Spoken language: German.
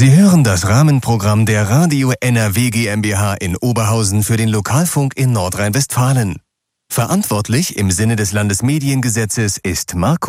Sie hören das Rahmenprogramm der Radio NRW GmbH in Oberhausen für den Lokalfunk in Nordrhein-Westfalen. Verantwortlich im Sinne des Landesmediengesetzes ist Marco